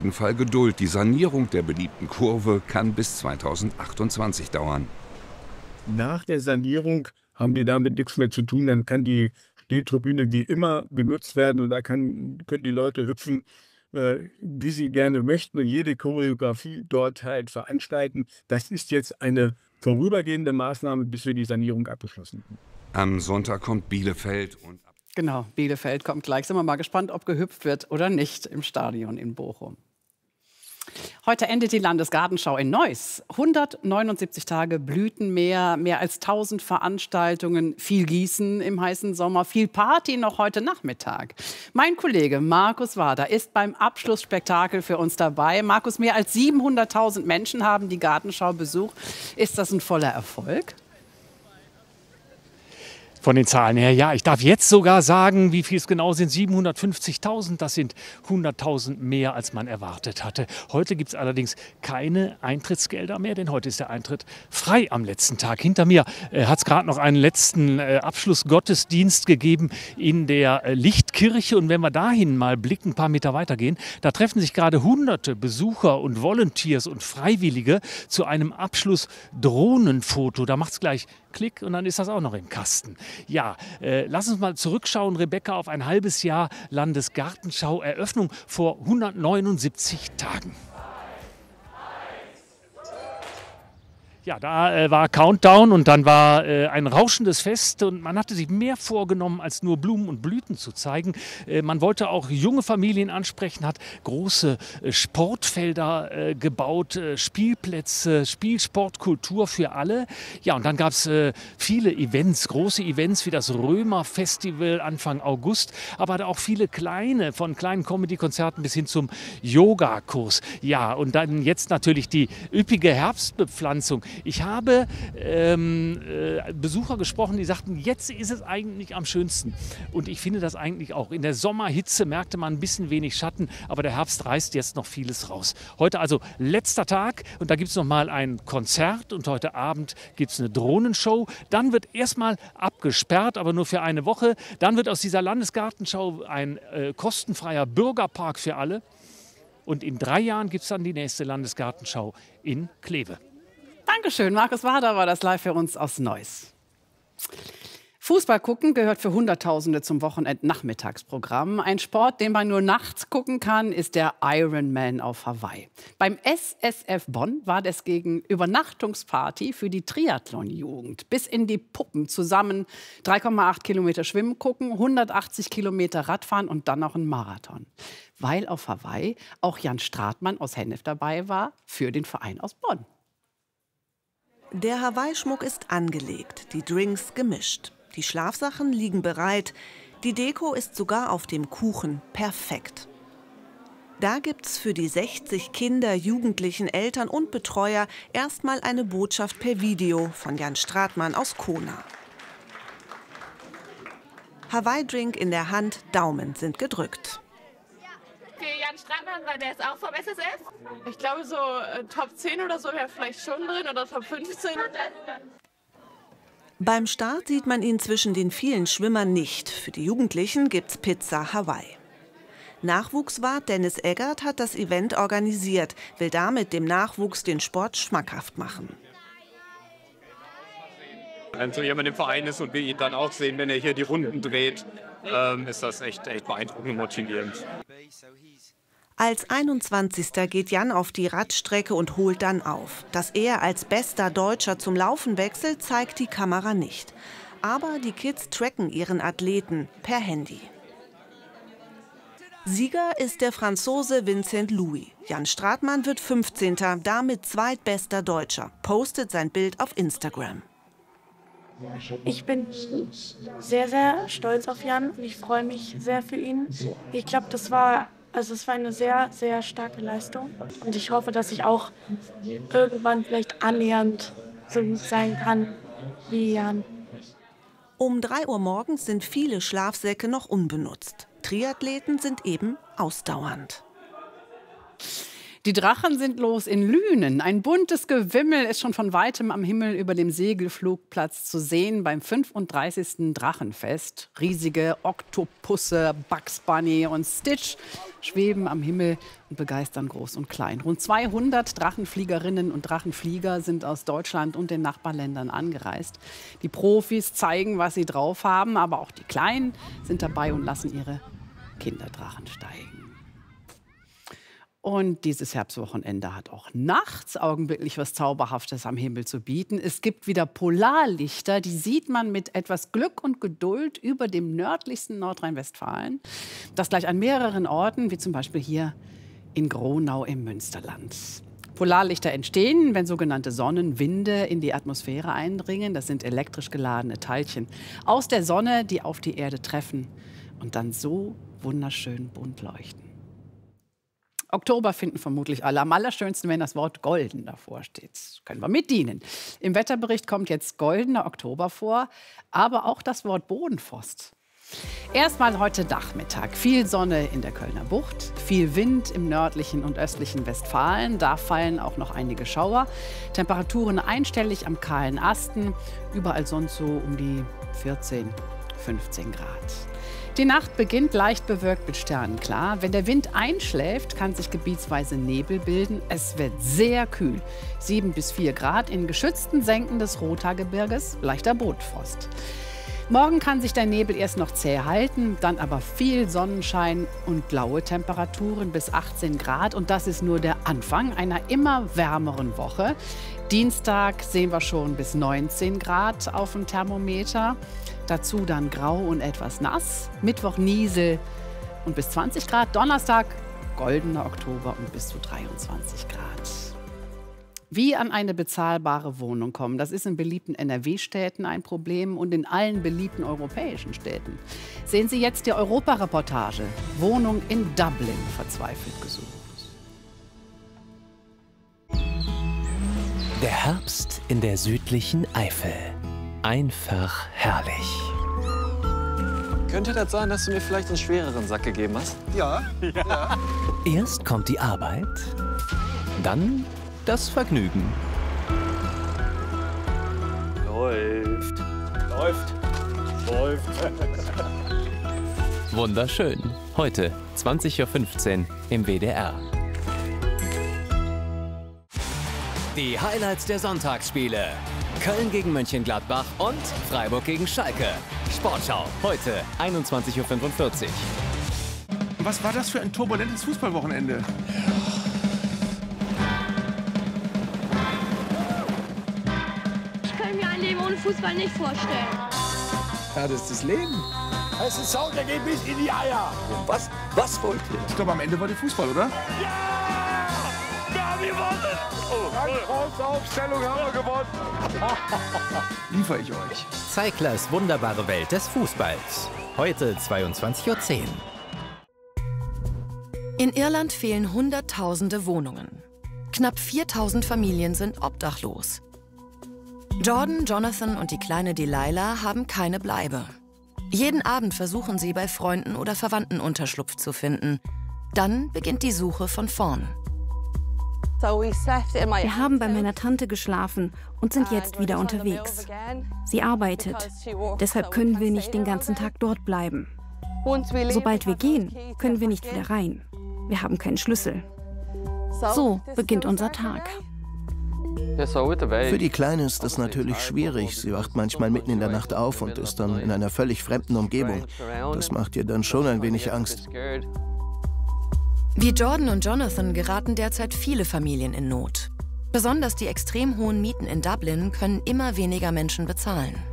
Fall Geduld. Die Sanierung der beliebten Kurve kann bis 2028 dauern. Nach der Sanierung haben wir damit nichts mehr zu tun. Dann kann die Stehtribüne wie immer genutzt werden und da können die Leute hüpfen, wie sie gerne möchten und jede Choreografie dort halt veranstalten. Das ist jetzt eine vorübergehende Maßnahme, bis wir die Sanierung abgeschlossen haben. Am Sonntag kommt Bielefeld und... Genau, Bielefeld kommt gleich. Sind wir mal gespannt, ob gehüpft wird oder nicht im Stadion in Bochum. Heute endet die Landesgartenschau in Neuss. 179 Tage Blütenmeer, mehr als 1000 Veranstaltungen, viel Gießen im heißen Sommer, viel Party noch heute Nachmittag. Mein Kollege Markus Wader ist beim Abschlussspektakel für uns dabei. Markus, mehr als 700.000 Menschen haben die Gartenschau besucht. Ist das ein voller Erfolg? Von den Zahlen her, ja. Ich darf jetzt sogar sagen, wie viel es genau sind. 750.000, das sind 100.000 mehr, als man erwartet hatte. Heute gibt es allerdings keine Eintrittsgelder mehr, denn heute ist der Eintritt frei am letzten Tag. Hinter mir hat es gerade noch einen letzten Abschlussgottesdienst gegeben in der Lichtkirche. Und wenn wir dahin mal blicken, ein paar Meter weiter gehen, da treffen sich gerade hunderte Besucher und Volunteers und Freiwillige zu einem Abschluss-Drohnenfoto. Da macht es gleich Klick und dann ist das auch noch im Kasten. Ja, lass uns mal zurückschauen, Rebecca, auf ein halbes Jahr Landesgartenschau. Eröffnung vor 179 Tagen. Ja, da war Countdown und dann war ein rauschendes Fest und man hatte sich mehr vorgenommen, als nur Blumen und Blüten zu zeigen. Man wollte auch junge Familien ansprechen, hat große Sportfelder gebaut, Spielplätze, Spielsportkultur für alle. Ja, und dann gab es viele Events, große Events wie das Römer-Festival Anfang August, aber auch viele kleine, von kleinen Comedy-Konzerten bis hin zum Yogakurs. Ja, und dann jetzt natürlich die üppige Herbstbepflanzung. Ich habe Besucher gesprochen, die sagten, jetzt ist es eigentlich am schönsten. Und ich finde das eigentlich auch. In der Sommerhitze merkte man ein bisschen wenig Schatten, aber der Herbst reißt jetzt noch vieles raus. Heute also letzter Tag und da gibt es noch mal ein Konzert und heute Abend gibt es eine Drohnenshow. Dann wird erstmal abgesperrt, aber nur für eine Woche. Dann wird aus dieser Landesgartenschau ein kostenfreier Bürgerpark für alle. Und in 3 Jahren gibt es dann die nächste Landesgartenschau in Kleve. Dankeschön, Markus Wader war das live für uns aus Neuss. Fußball gucken gehört für Hunderttausende zum Wochenendnachmittagsprogramm. Ein Sport, den man nur nachts gucken kann, ist der Ironman auf Hawaii. Beim SSF Bonn war das gegen Übernachtungsparty für die Triathlon-Jugend. Bis in die Puppen zusammen 3,8 Kilometer Schwimmen gucken, 180 Kilometer Radfahren und dann noch ein Marathon. Weil auf Hawaii auch Jan Stratmann aus Hennef dabei war für den Verein aus Bonn. Der Hawaii-Schmuck ist angelegt, die Drinks gemischt. Die Schlafsachen liegen bereit. Die Deko ist sogar auf dem Kuchen perfekt. Da gibt's für die 60 Kinder, Jugendlichen, Eltern und Betreuer erstmal eine Botschaft per Video von Jan Stratmann aus Kona. Hawaii-Drink in der Hand, Daumen sind gedrückt. Für Jan Stratmann, weil der ist auch vom SSF. Ich glaube, so Top 10 oder so wäre vielleicht schon drin oder Top 15. Beim Start sieht man ihn zwischen den vielen Schwimmern nicht. Für die Jugendlichen gibt's Pizza Hawaii. Nachwuchswart Dennis Eggert hat das Event organisiert, will damit dem Nachwuchs den Sport schmackhaft machen. Wenn so jemand im Verein ist und wir ihn dann auch sehen, wenn er hier die Runden dreht, ist das echt beeindruckend und motivierend. Als 21. geht Jan auf die Radstrecke und holt dann auf. Dass er als bester Deutscher zum Laufen wechselt, zeigt die Kamera nicht. Aber die Kids tracken ihren Athleten per Handy. Sieger ist der Franzose Vincent Louis. Jan Stratmann wird 15., damit zweitbester Deutscher, postet sein Bild auf Instagram. Ich bin sehr, sehr stolz auf Jan und ich freue mich sehr für ihn. Ich glaube, es war eine sehr, sehr starke Leistung. Und ich hoffe, dass ich auch irgendwann vielleicht annähernd so gut sein kann wie Jan. Um 3 Uhr morgens sind viele Schlafsäcke noch unbenutzt. Triathleten sind eben ausdauernd. Die Drachen sind los in Lünen. Ein buntes Gewimmel ist schon von weitem am Himmel über dem Segelflugplatz zu sehen beim 35. Drachenfest. Riesige Oktopusse, Bugs Bunny und Stitch schweben am Himmel und begeistern Groß und Klein. Rund 200 Drachenfliegerinnen und Drachenflieger sind aus Deutschland und den Nachbarländern angereist. Die Profis zeigen, was sie drauf haben, aber auch die Kleinen sind dabei und lassen ihre Kinderdrachen steigen. Und dieses Herbstwochenende hat auch nachts augenblicklich was Zauberhaftes am Himmel zu bieten. Es gibt wieder Polarlichter, die sieht man mit etwas Glück und Geduld über dem nördlichsten Nordrhein-Westfalen. Das gleich an mehreren Orten, wie zum Beispiel hier in Gronau im Münsterland. Polarlichter entstehen, wenn sogenannte Sonnenwinde in die Atmosphäre eindringen. Das sind elektrisch geladene Teilchen aus der Sonne, die auf die Erde treffen und dann so wunderschön bunt leuchten. Oktober finden vermutlich alle am allerschönsten, wenn das Wort golden davor steht. Können wir mitdienen. Im Wetterbericht kommt jetzt goldener Oktober vor, aber auch das Wort Bodenfrost. Erstmal heute Nachmittag. Viel Sonne in der Kölner Bucht, viel Wind im nördlichen und östlichen Westfalen. Da fallen auch noch einige Schauer. Temperaturen einstellig am kahlen Asten. Überall sonst so um die 14, 15 Grad. Die Nacht beginnt leicht bewölkt mit Sternenklar. Wenn der Wind einschläft, kann sich gebietsweise Nebel bilden. Es wird sehr kühl. 7 bis 4 Grad in geschützten Senken des Rothaargebirges, leichter Bodenfrost. Morgen kann sich der Nebel erst noch zäh halten, dann aber viel Sonnenschein und laue Temperaturen bis 18 Grad. Und das ist nur der Anfang einer immer wärmeren Woche. Dienstag sehen wir schon bis 19 Grad auf dem Thermometer. Dazu dann grau und etwas nass. Mittwoch Niesel und bis 20 Grad. Donnerstag goldener Oktober und bis zu 23 Grad. Wie an eine bezahlbare Wohnung kommen, das ist in beliebten NRW-Städten ein Problem und in allen beliebten europäischen Städten. Sehen Sie jetzt die Europareportage. Wohnung in Dublin verzweifelt gesucht. Der Herbst in der südlichen Eifel. Einfach herrlich. Könnte das sein, dass du mir vielleicht einen schwereren Sack gegeben hast? Ja. Erst kommt die Arbeit, dann das Vergnügen. Läuft. Wunderschön. Heute 20:15 Uhr im WDR. Die Highlights der Sonntagsspiele. Köln gegen Mönchengladbach und Freiburg gegen Schalke. Sportschau, heute 21:45 Uhr. Was war das für ein turbulentes Fußballwochenende? Ich kann mir ein Leben ohne Fußball nicht vorstellen. Ja, das ist das Leben. Es ist Sound, der geht bis in die Eier. Was wollt ihr? Ich glaube, am Ende war der Fußball, oder? Ja! Wir haben gewonnen! Große Aufstellung haben wir gewonnen. Liefere ich euch. Zeiglers wunderbare Welt des Fußballs. Heute 22:10 Uhr. In Irland fehlen Hunderttausende Wohnungen. Knapp 4000 Familien sind obdachlos. Jordan, Jonathan und die kleine Delilah haben keine Bleibe. Jeden Abend versuchen sie, bei Freunden oder Verwandten Unterschlupf zu finden. Dann beginnt die Suche von vorn. Wir haben bei meiner Tante geschlafen und sind jetzt wieder unterwegs. Sie arbeitet. Deshalb können wir nicht den ganzen Tag dort bleiben. Sobald wir gehen, können wir nicht wieder rein. Wir haben keinen Schlüssel. So beginnt unser Tag. Für die Kleine ist das natürlich schwierig. Sie wacht manchmal mitten in der Nacht auf und ist dann in einer völlig fremden Umgebung. Das macht ihr dann schon ein wenig Angst. Wie Jordan und Jonathan geraten derzeit viele Familien in Not. Besonders die extrem hohen Mieten in Dublin können immer weniger Menschen bezahlen.